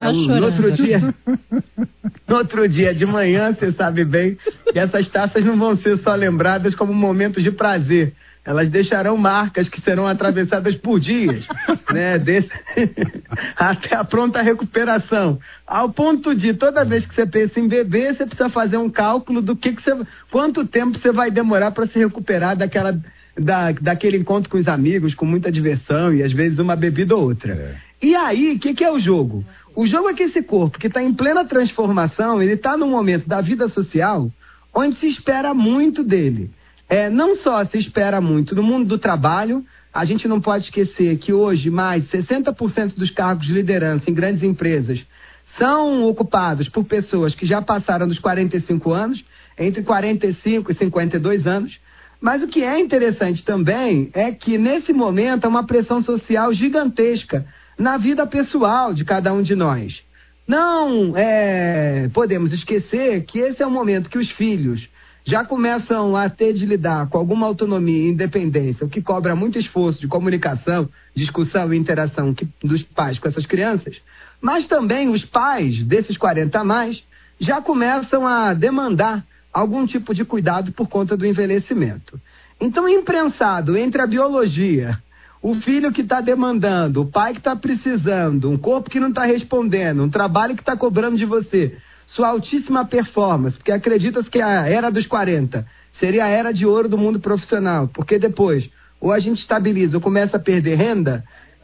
No outro dia de manhã, você sabe bem que essas taças não vão ser só lembradas como momentos de prazer. Elas deixarão marcas que serão atravessadas por dias, né? Até a pronta recuperação. Ao ponto de, toda vez que você pensa em beber, você precisa fazer um cálculo do quanto tempo você vai demorar para se recuperar daquele encontro com os amigos, com muita diversão e às vezes uma bebida ou outra. E aí, o que é o jogo? O jogo é que esse corpo que está em plena transformação, ele está num momento da vida social onde se espera muito dele. Não só se espera muito no mundo do trabalho, a gente não pode esquecer que hoje mais 60% dos cargos de liderança em grandes empresas são ocupados por pessoas que já passaram dos 45 anos, entre 45 e 52 anos. Mas o que é interessante também é que nesse momento há uma pressão social gigantesca na vida pessoal de cada um de nós. Não podemos esquecer que esse é o momento que os filhos já começam a ter de lidar com alguma autonomia e independência, o que cobra muito esforço de comunicação, discussão e interação dos pais com essas crianças, mas também os pais desses 40 a mais já começam a demandar algum tipo de cuidado por conta do envelhecimento. Então, imprensado entre a biologia, o filho que está demandando, o pai que está precisando, um corpo que não está respondendo, um trabalho que está cobrando de você, sua altíssima performance, porque acredita-se que a era dos 40 seria a era de ouro do mundo profissional, porque depois, ou a gente estabiliza ou começa a perder renda,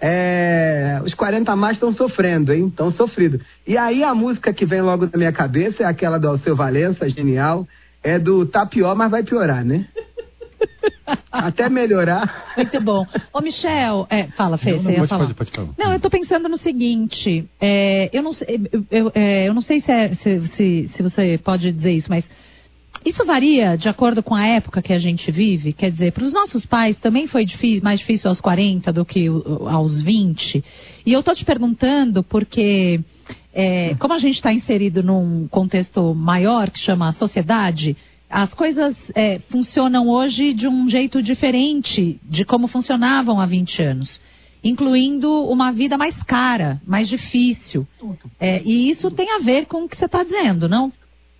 os 40 a mais estão sofrendo, hein? Estão sofridos. E aí a música que vem logo na minha cabeça é aquela do Alceu Valença, genial, é do Tá Pior, mas vai piorar, né? Até melhorar. Muito bom. Ô, Michel, fala, Fê, você ia falar. Pode falar. Não, eu tô pensando no seguinte, eu não sei se você pode dizer isso, mas isso varia de acordo com a época que a gente vive? Quer dizer, para os nossos pais também foi mais difícil aos 40 do que aos 20? E eu tô te perguntando porque, como a gente está inserido num contexto maior que chama sociedade, as coisas funcionam hoje de um jeito diferente de como funcionavam há 20 anos, incluindo uma vida mais cara, mais difícil. E isso tem a ver com o que você está dizendo, não?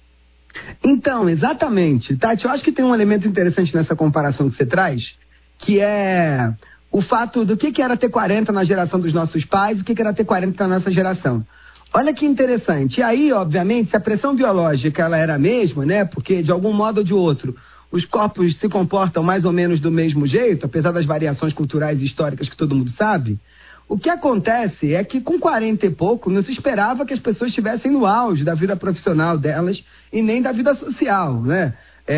Então, exatamente. Tati, eu acho que tem um elemento interessante nessa comparação que você traz, que é o fato do que era ter 40 na geração dos nossos pais e o que era ter 40 na nossa geração. Olha que interessante. E aí, obviamente, se a pressão biológica ela era a mesma, né? Porque de algum modo ou de outro, os corpos se comportam mais ou menos do mesmo jeito, apesar das variações culturais e históricas que todo mundo sabe. O que acontece é que com 40 e pouco não se esperava que as pessoas estivessem no auge da vida profissional delas e nem da vida social, né?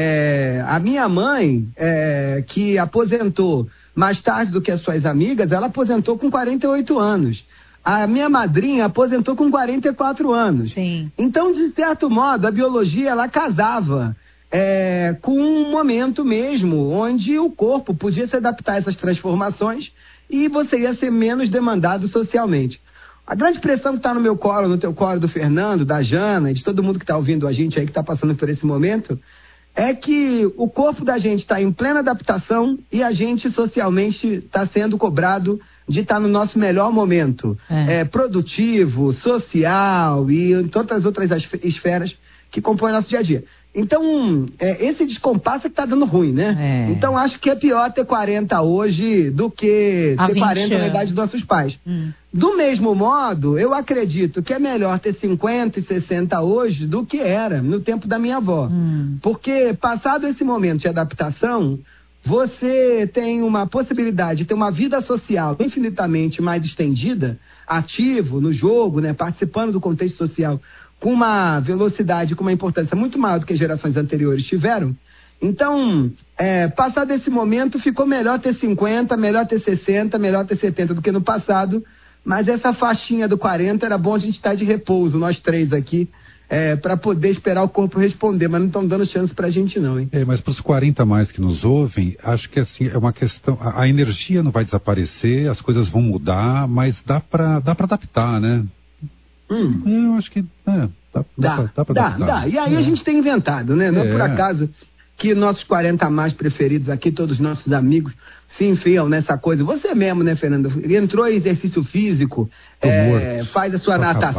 A minha mãe, que aposentou mais tarde do que as suas amigas, ela aposentou com 48 anos. A minha madrinha aposentou com 44 anos. Sim. Então, de certo modo, a biologia, ela casava com um momento mesmo, onde o corpo podia se adaptar a essas transformações e você ia ser menos demandado socialmente. A grande pressão que está no meu colo, no teu colo, do Fernando, da Jana e de todo mundo que está ouvindo a gente aí, que está passando por esse momento, é que o corpo da gente está em plena adaptação e a gente socialmente está sendo cobrado de estar no nosso melhor momento. Produtivo, social e em todas as outras esferas que compõem o nosso dia a dia. Então, esse descompasso é que está dando ruim, né? Então, acho que é pior ter 40 hoje do que ter 40 na idade dos nossos pais. Do mesmo modo, eu acredito que é melhor ter 50 e 60 hoje do que era no tempo da minha avó. Porque, passado esse momento de adaptação, você tem uma possibilidade de ter uma vida social infinitamente mais estendida, ativo no jogo, né, participando do contexto social, com uma velocidade, com uma importância muito maior do que as gerações anteriores tiveram. Então, passado esse momento, ficou melhor ter 50, melhor ter 60, melhor ter 70 do que no passado, mas essa faixinha do 40 era bom a gente estar de repouso, nós três aqui, para poder esperar o corpo responder, mas não estão dando chance pra gente não, hein? Mas para os 40 mais que nos ouvem, acho que assim, é uma questão, a energia não vai desaparecer, as coisas vão mudar, mas dá pra adaptar, né? Eu acho que dá pra adaptar. E aí a gente tem inventado, né? Não é por acaso que nossos 40 mais preferidos aqui, todos os nossos amigos, se enfiam nessa coisa. Você mesmo, né, Fernando? Entrou em exercício físico, faz a sua natação.